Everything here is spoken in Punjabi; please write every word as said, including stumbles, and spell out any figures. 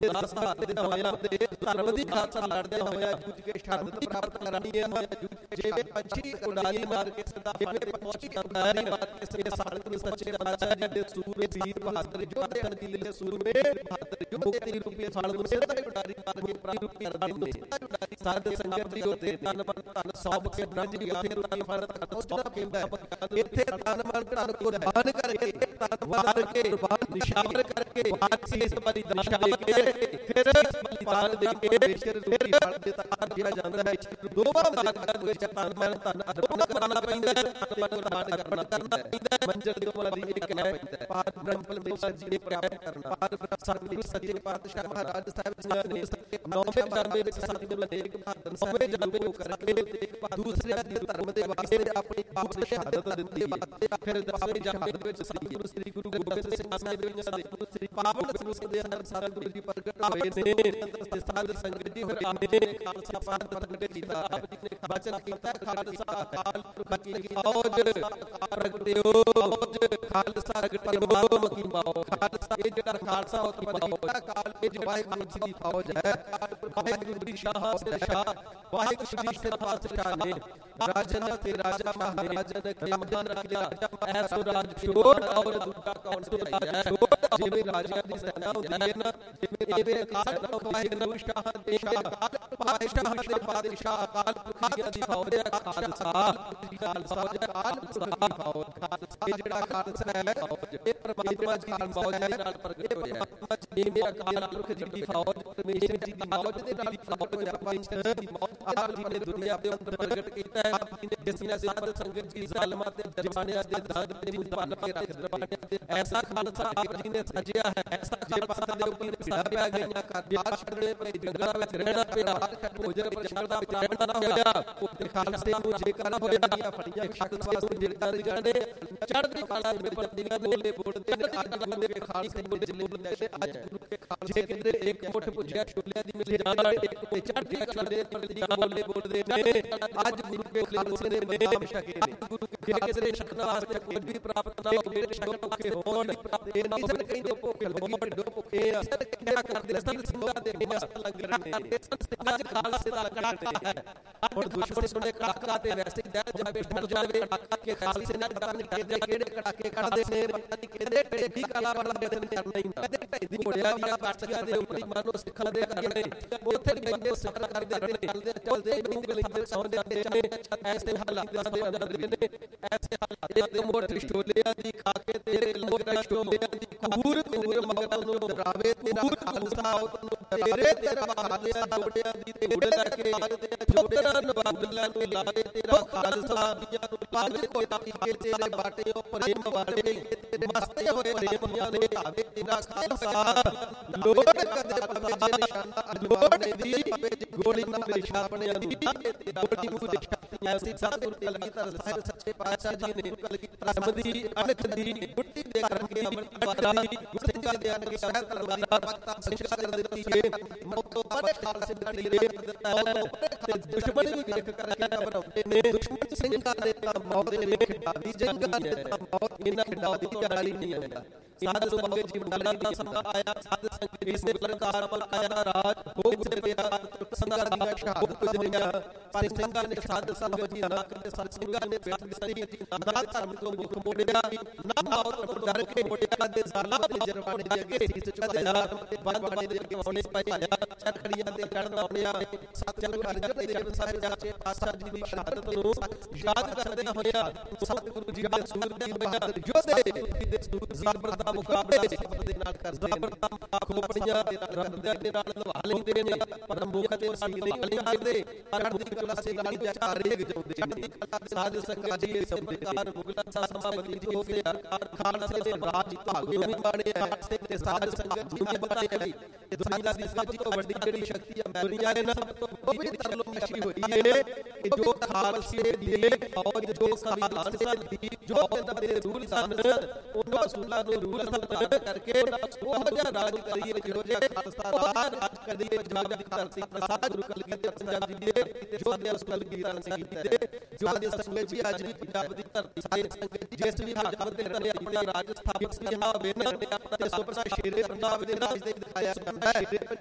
ਦਾ ਸਾਥ ਹੋਇਆ ਧਰਮ ਦੀ ਖਾਤਰ ਲੜਦਿਆਂ ਹੋਇਆ ਜੂਝ ਕੇ ਸ਼ਹਾਦਤ ਪ੍ਰਾਪਤ ਕਰਨੀ ਹੈ। ਜਿਵੇਂ ਪੰਛੀ ਉਡਾਰੀ ਮਾਰ ਕੇ ਸਦਾ ਫਤਿਹ ਪਹੁੰਚੀ ਉਡਾਰੀ ਮਾਰ ਕੇ ਸੱਚੇ ਸਾਲਕ ਨੂੰ ਸੱਚੇ ਪਾਤਸ਼ਾਹ ਜੀ ਦੇ ਸੂਰਮੇ ਵੀਰ ਬਹਾਦਰ ਯੋਧੇ ਹਨ ਦਿਲੇ ਸੂਰਮੇ ਬਹਾਦਰ ਯੋਧੇ ਤੇਰੀ ਰੂਪੀ ਫਲ ਨੂੰ ਸਿਰ ਤੇ ਉਡਾਰੀ ਮਾਰ ਕੇ ਪ੍ਰਾਪਤ ਕਰਦੇ ਨੇ। ਸਾਧ ਸੰਗਤ ਜੀ ਉਤੇ ਤਨ ਮਨ ਧਨ ਸੌਂਪ ਕੇ ਬ੍ਰਹਮ ਜੀ ਆਖੇ ਤਨ ਫਲ ਤੱਕ ਸੋਚਦਾ ਕਹਿੰਦਾ ਇੱਥੇ ਤਨ ਮਨ ਧਨ ਕੁਰਬਾਨ ਕਰਕੇ ਤਨ ਮਾਰ ਕੇ ਨਿਸ਼ਾਵਰ ਕਰਕੇ ਇਸ ਬਲੀ ਦਸ਼ਾ ਕੇ ਫਿਰ ਬਲੀਦਾਨ ਦੇ ਕੇ ਬੇਸ਼ਰ ਰੂਪੀ ਫਲ ਦੇ ਤੱਕ ਜਿਹੜਾ ਜਾਂਦਾ ਹੈ ਦੋਵਾਂ ਮਾਰਗਾਂ ਵਿੱਚ ਤਨ ਮਨ ਧਨ ਅਰਪਣ ਕਰਨਾ ਪੈਂਦਾ ਹੈ। ਤਨ ਮਨ ਧਨ ਅਰਪਣ ਕਰਨਾ ਪੈਂਦਾ ਹੈ। ਮੰਜ਼ਿਲ ਦੇ ਕੋਲ ਦੀ ਇੱਕ ਹੈ ਪਾਰ ਬ੍ਰਹਮ ਪਰਮੇਸ਼ਰ ਜੀ ਦੇ ਪ੍ਰਾਪਤ ਕਰਨਾ। ਪਾਰ ਸਤਿਗੁਰੂ ਸੱਚੇ ਪਾਤਸ਼ਾਹ ਮਹਾਰਾਜ ਸਾਹਿਬ ਜੀ ਨੇ ਨੌਵੇਂ ਜਨਮ ਵਿੱਚ ਸਤਿਗੁਰੂ ਨੇਕ ਬਹਾਦਰ ਨੌਵੇਂ ਜਨਮ ਨੂੰ ਕਰਕੇ ਦੂਸਰੇ ਧਰਮ ਦੇ ਵਾਸਤੇ ਆਪਣੀ ਆਪ ਸ਼ਹਾਦਤ ਦਿੱਤੀ। ਫਿਰ ਦਸਵੇਂ ਜਨਮ ਵਿੱਚ ਸਤਿਗੁਰੂ ਸ੍ਰੀ ਗੁਰੂ ਗੋਬਿੰਦ ਸਿੰਘ ਸਾਹਿਬ ਜੀ ਨੇ ਸ੍ਰੀ ਪਾਵਨ ਸਰੂਪ ਦੇ ਅੰਦਰ ਸਤਿਗੁਰੂ ਜੀ ਪ੍ਰਗਟ ਹੋਏ ਨੇ ਤੇ ਸਾਧ ਸੰਗਤ ਜੀ ਫਿਰ ਆਨੇ ਖਾਲਸਾ ਪੰਥ ਪ੍ਰਗਟ ਕੀਤਾ। ਆਪ ਜੀ ਨੇ ਬਚਨ ਕੀਤਾ ਖਾਲਸਾ ਅਕਾਲ ਪੁਰਖ ਕੀ ਫੌਜ ਪ੍ਰਗਟਿਓ ਖਾਲਸਾ ਪ੍ਰਗਟਿਓ ਕੀ ਮਾਓ। ਖਾਲਸਾ ਇਹ ਜਿਹੜਾ ਖਾਲਸਾ ਉਹ ਤਾਂ ਅਕਾਲ ਇਹ ਜੋ ਵਾਹਿਗੁਰੂ ਜੀ ਦੀ ਫੌਜ ਹੈ। ਵਾਹਿਗੁਰੂ ਦੀ ਸ਼ਾਹ ਸ਼ਾਹ ਵਾਹਿਗੁਰੂ ਜੀ ਸਿਰ ਪਾਤਸ਼ਾਹ ਨੇ ਰਾਜਨ ਤੇ ਰਾਜਾ ਮਹਾਰਾਜਨ ਕੇ ਮਹਾਨ ਰਾਜਾ ਐਸੋ ਰਾਜ ਛੋੜ ਔਰ ਦੂਜਾ ਕੌਣ ਸੋ ਰਾਜਾ ਜਿਵੇਂ ਰਾਜਿਆਂ ਦੀ ਸੈਨਾ ਹੁੰਦੀ ਹੈ ਨਾ ਜਿਵੇਂ ਇਹਦੇ ਅਕਾਲ ਵਾਹਿਗੁਰੂ ਸ਼ਾਹ ਦੇ ਸ਼ਾਹ ਪਾਤਸ਼ਾਹ ਦੇ ਪਾਤਸ਼ਾਹ ਅਕਾਲ ਪੁਰਖ ਦੀ ਫੌਜ ਹੈ। ਖਾਲਸਾ ਖਾਲਸਾ ਅਕਾਲ ਪੁਰਖ ਦੀ ਫੌਜ ਇਹ ਜਿਹੜਾ ਖਾਲਸਾ ਹੈ ਇਹ ਪਰਮਾਤਮਾ ਜੀ ਦੀ ਫੌਜ ਦੇ ਨਾਲ ਪ੍ਰਗਟ ਹੋਇਆ। ਜਿਵੇਂ ਅਕਾਲ ਪੁਰਖ ਜੀ ਦੀ ਫੌਜ ਪਰਮੇਸ਼ਰ ਜੀ ਦੀ ਫੌਜ ਦੇ ਨਾਲ ਫੌਜ ਪੰਜ ਦੀ ਮੌਤ ਆਪ ਜੀ ਨੇ ਦੁਨੀਆ ਦੇ ਅੰਦਰ ਪ੍ਰਗਟ ਕੀਤਾ ਹੈ। ਜਿਸ ਨੇ ਸਾਧ ਸੰਗਤ ਜੀ ਜ਼ਾਲਮਾਂ ਤੇ ਜਵਾਨਿਆਂ ਦੇ ਦਰਦ ਦੇ ਮੁੱਢ ਭੰਨ ਕੇ ਰੱਖ ਦਿੱਤਾ। ਐਸਾ ਖਾਲਸਾ ਆਪ ਜੀ ਨੇ ਸਜਿਆ ਹੈ। ਐਸਾ ਜੇ ਪੰਥ ਦੇ ਉੱਪਰ ਸਾਰਿਆ ਗਈਆਂ ਕਰਦਿਆ ਛੱਡਣੇ ਪਏ ਜੰਗਲਾਂ ਵਿੱਚ ਰਹਿਣਾ ਪਿਆ ਭੋਜਨ ਪ੍ਰਸ਼ਾਦ ਦਾ ਵਿਚਾਰਨ ਨਾ ਹੋਇਆ। ਉਹ ਖਾਲਸੇ ਨੂੰ ਜੇਕਰ ਹੋਇਆ ਫੜੀਆਂ ਖੱਤ ਵਾਸਤੇ ਜਿਹੜਾਂ ਦੀ ਗਾਣੇ ਚੜ੍ਹਦੀ ਕਲਾ ਵਿੱਚ ਪਰਦੀਆਂ ਬੋਲੇ ਬੋਲਦੇ ਨੇ। ਅੱਜ ਗੁਰੂ ਕੇ ਖਾਲਸੇ ਨੂੰ ਜਿਲੇ ਬੋਲਦੇ ਅੱਜ ਗੁਰੂ ਕੇ ਖਾਲਸੇ ਕਹਿੰਦੇ ਇੱਕ ਮੁੱਠ ਭੁੱਜਿਆ ਛੋਲਿਆਂ ਦੀ ਮਿਲ ਜਾਣ ਇੱਕ ਤੇ ਚੜ੍ਹਦੀ ਕਲਾ ਦੇ ਪਰਦੀਆਂ ਬੋਲੇ ਬੋਲਦੇ ਨੇ। ਅੱਜ ਗੁਰੂ ਕੇ ਖਾਲਸੇ ਨੇ ਨਾਮ ਛਕੇ ਨੇ। ਗੁਰੂ ਕੇ ਖਾਲਸੇ ਦੇ ਛਕਣ ਵਾਸਤੇ ਕੋਈ ਵੀ ਪ੍ਰਾਪਤ ਨਾ ਹੋਵੇ ਛਕ ਭੁੱਖੇ ਹੋਣ ਇਹ ਨਾ ਸਰ ਕਹਿੰਦੇ ਭੁੱਖ ਲੱਗੀ ਵੱਡੋ ਭੁੱਖੇ ਆ ਸਰ ਕਿਹਾ ਕਰਦੇ ਸੰਤ ਸਿੰਘਾਂ ਦੇ ਮਸਤ ਲੰਗਰ ਨੇ। ਅੱਜ ਖਾਲਸੇ ਦਾ ਕੜਾਕਾ ਹੈ। ਹੁਣ ਦੁਸ਼ਮਣ ਸੁਣੇ ਕੜਾਕਾ ਤੇ ਵੈਸੇ ਦਹਿ ਜਾਵੇ ਡਰ ਜਾਵੇ ਕੜਾਕਾ ਕੇ ਖਾਲਸੇ ਨਾਲ ਡਰਨ ਕਿਹਦੇ ਕਿਹੜੇ ਕੜਾਕੇ ਕੱਢਦੇ ਨੇ ਪਤਾ ਨਹੀਂ ਕਿਹਦੇ ਢੇਡੀ ਕਾਲਾ ਵਾਲਾ ਬਦਨ ਕਰਨਾ ਹੀ ਨਾ ਢੇਡੀ ਘੋੜਿਆ ਦੀਆਂ ਪਾਟੀਆਂ ਦੇ ਉੱਪਰ ਮਾਨੋ ਸਿੱਖਾਂ ਦੇ ਕਰਨੇ ਉੱਥੇ ਵੀ ਬੰਦੇ ਸਿੱਖਾਂ ਕਰਦੇ ਨੇ ਚੱਲਦੇ ਚੱਲਦੇ ਬਿੰਦ ਬਿੰਦ ਸੌਂਦੇ ਆਉਂਦੇ ਨੇ। ਐਸੇ ਹਾਲਾਤਾਂ ਦੇ ਅੰਦਰ ਨੇ ਐਸੇ ਹਾਲਾਤਾਂ ਦੇ ਮੋਟ ਛੋਲਿਆਂ ਦੀ ਖਾ ਕੇ ਤੇਰੇ ਲੋਕਾਂ ਛੋਲਿਆਂ ਦੀ ਕੂਰ ਕੂਰ ਮਗਰ ਨੂੰ ਡਰਾਵੇ ਤੇਰਾ ਖਾਲਸਾ ਤੇਰੇ ਤੇਰਾ ਹਾਲਿਆ ਜੋੜਿਆਂ ਦੀ ਤੇ ਉੜਦਾ ਕੇ ਜੋੜਾਂ ਨਵਾਬਲਾਂ ਨੂੰ ਲਾਵੇ ਤੇਰਾ ਖਾਲਸਾ ਦੀਆਂ ਨੂੰ ਪਾਲੇ ਕੋਟਾ ਕੇ ਤੇਰੇ ਬਾਟੇ ਉਹ ਪ੍ਰੇਮ ਵਾਲੇ ਮਸਤੇ ਹੋਏ ਪ੍ਰੇਮੀਆਂ ਦੇ ਆਵੇ ਤੇਰਾ ਖਾਲਸਾ ਲੋੜ ਕਦੇ ਪਤਾ ਨਿਸ਼ਾਨਾ ਲੋੜ ਦੀ ਵਿੱਚ ਗੋਲੀ ਨਾ ਨਿਸ਼ਾਨ ਬਣਿਆ ਦੀ ਤੇਰਾ ਗੋਲੀ ਮੂੰਹ ਨਿਸ਼ਾਨੀਆਂ ਸੀ। ਸਤਿਗੁਰੂ ਕਲਗੀਧਰ ਸਾਹਿਬ ਸੱਚੇ ਪਾਤਸ਼ਾਹ ਜੀ ਨੇ ਕਲਗੀਧਰ ਦੀ ਅਣਖ ਦੀ ਗੁੱਟੀ ਦੇ ਕਰਕੇ ਅੰਮ੍ਰਿਤ ਵਾਰੀ ਗੁਰਸਿੱਖਾਂ ਦੇ ਅਣਖ ਸਾਹਿਬ ਤਲਵਾਰ ਵਕਤਾ ਸੰਸ਼ਕਾਰ ਕਰ ਦਿੱਤੀ ਹੈ। ਮੌਤੋਂ ਬਾਅਦ ਖਾਲਸੇ ਦਾ ਢੀਲੇ ਦਿੱਤਾ ਤੇ ਦੁਸ਼ਮਣ ਨੂੰ ਵੇਖ ਕਰਕੇ ਘਬਰਾਉਂਦੇ ਨੇ। ਦੁਸ਼ਮਣ ਸਿੰਘਾਂ ਨੇ ਤਾਂ ਮੌਤ ਦੇ ਵੇਖ ਢਾਦੀ ਜੰਗਾਂ ਨੇ ਤਾਂ ਮੌਤ ਇਹਨਾਂ ਖਿਡਾਉ ਦੀ ਤਿਆਰੀ ਨਹੀਂ ਆਉਂਦਾ। ਸਾਧ ਸੰਗਤ ਜੀ ਮੰਡਲਾਂ ਦਾ ਸਮਾਂ ਆਇਆ। ਸਾਧ ਸੰਗਤ ਇਸ ਲੰਕਾਰ ਮਲ ਆਇਆ ਰਾਜ ਹੋ ਗੁਜ਼ਰਿਆ ਸੰਗਤ ਦੀਆਂ ਸ਼ਹਾਦਤ ਹੋਈਆਂ। ਪਰ ਸਿੰਘਾਂ ਨੇ ਸਾਧ ਸੰਗਤ ਜੀ ਨਾ ਕਰਦੇ ਸਾਧ ਸਿੰਘਾਂ ਨੇ ਬੇਟ ਸਰੀ ਨਾ ਧਰਮ ਤੋਂ ਮੁਖ ਮੋੜਿਆ ਨਾ ਮੌਤ ਤੋਂ ਡਰ ਕੇ ਮੋੜਿਆ ਦੇ ਜ਼ਾਲਾਂ ਦੇ ਜਰਵਾਣੇ ਦੇ ਅੱਗੇ ਸੀਸ ਝੁਕਾਇਆ ਤੇ ਬਾਣੇ ਦੇ ਅੱਗੇ ਆਉਣੇ ਪਾਇਆ ਚਰਖੜੀਆਂ ਤੇ ਚੜ੍ਹਨ ਆਉਣਿਆ ਸਤਿਗੁਰੂ ਅਰਜਨ ਦੇਵ ਸਾਹਿਬ ਸੱਚੇ ਪਾਤਸ਼ਾਹ ਜੀ ਦੀ ਸ਼ਹਾਦਤ ਨੂੰ ਯਾਦ ਕਰਦੇ ਹੋਇਆ ਸਤਿਗੁਰੂ ਜੀ ਦੇ ਸੂਰਬੀਰ ਬਹਾਦਰ ਯੋਧੇ ਦੇ ਸੂਰ ਜ਼ਾਬਰ ਦਾ ਮੁਕਾਬਲੇ ਸ਼ਬਦ ਦੇ ਨਾਲ ਕਰਦੇ ਨੇ। ਖੋਪੜੀਆਂ ਰੰਗਾਂ ਦੇ ਨਾਲ ਲਵਾ ਲੈਂਦੇ ਨੇ ਪਰ ਮੁਖ ਤੇ ਸੰਗ ਨਹੀਂ ਕਰਦੇ ਪਰ ਦੀ ਕਲਾ ਸੇ ਨਾਲ ਚਾਰੇ ਗਜਾਉਂਦੇ ਨੇ। ਸਾਧ ਸੰਗਤ ਜੀ ਸਬਦਾਰ ਮੁਗਲਾਂ ਦਾ ਸਮਾਂ ਬਤੀਤ ਹੋ ਗਿਆ। ਖਾਲਸੇ ਦੇ ਰਾਜ ਭਾਗੋ ਵੀ ਬਾਣਿਆ ਤੇ ਸਾਧ ਸੰਗਤ ਜੀ ਬਾਣਿਆ ਇਹ ਦੁਨੀਆ ਦੀ ਸਭ ਤੋਂ ਵੱਡੀ ਜਿਹੜੀ ਸ਼ਕਤੀ ਹੈ ਦੁਨੀਆ ਦੇ ਨਾਲ ਉਹ ਵੀ ਤਰਲੋ ਮਸ਼ੀ ਹੋਈ ਹੈ ਕਿ ਜੋ ਖਾਲਸੇ ਦੀ ਫੌਜ ਜੋ ਸੰਵਿਧਾਨ ਦੀ ਜੋ ਪਿਤਾ ਦੇ ਰੂਲ ਸਨ ਉਹਨਾਂ ਅਸੂਲਾਂ ਨੂੰ ਰੂਲ ਸਨ ਕਰਕੇ ਉਹ ਜਿਹਾ ਰਾਜ ਕਰੀਏ ਜਿਹੋ ਜਿਹਾ ਖਾਲਸਾ ਰਾਜ ਕਰੀਏ ਪੰਜਾਬ ਦੀ ਧਰਤੀ ਪ੍ਰਸਾਦ ਗੁਰੂ ਕਲਗੀਧਰ ਪੰਜਾਬ ਜੀ ਦੇ ਜੋ ਦੇ ਅਸੂਲ ਗੀਤਾਂ ਸਿੰਘ ਦੇ ਜੋ ਦੇ ਸੰਗਤ ਜੀ ਅੱਜ ਦੀ ਪੰਜਾਬ ਦੀ ਧਰਤੀ ਸਾਰੀ ਸੰਗਤ ਜਿਸ ਵੀ ਹਾਕਮ ਦੇ ਰਹੇ ਆਪਣਾ ਰਾਜ ਸਥਾਪਿਤ ਕੀਤਾ ਹੋਵੇ ਨਾ ਤੇ ਸੁਪਰਸਾ ਸ਼ੇਰੇ ਪੰਜਾਬ ਦੇ ਰਾਜ ਦੇ ਦਿਖਾਇਆ ਜਾਂਦਾ ਹੈ